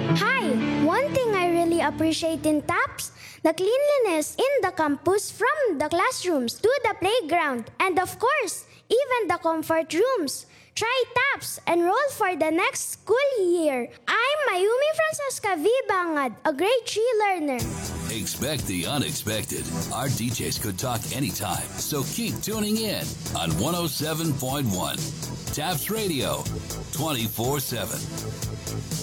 Hi! One thing I really appreciate in TAPS, the cleanliness in the campus from the classrooms to the playground, and of course, even the comfort rooms. Try TAPS, enroll for the next school year. I'm Mayumi Francesca V. Bangad, a grade 3 learner. Expect the unexpected. Our DJs could talk anytime, so keep tuning in on 107.1 TAPS Radio 24/7.